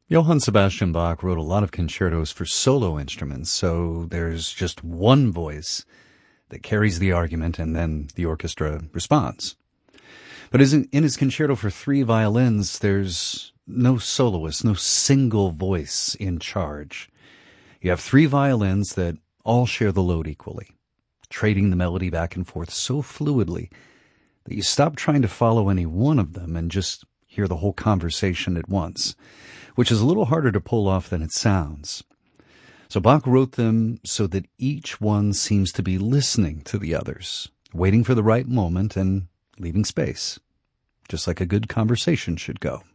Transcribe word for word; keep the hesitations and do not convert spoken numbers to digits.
Johann Sebastian Bach wrote a lot of concertos for solo instruments, so there's just one voice that carries the argument and then the orchestra responds. But in his concerto for three violins, there's no soloist, no single voice in charge. You have three violins that all share the load equally, trading the melody back and forth so fluidly that you stop trying to follow any one of them and just hear the whole conversation at once, which is a little harder to pull off than it sounds. So Bach wrote them so that each one seems to be listening to the others, waiting for the right moment and leaving space, just like a good conversation should go.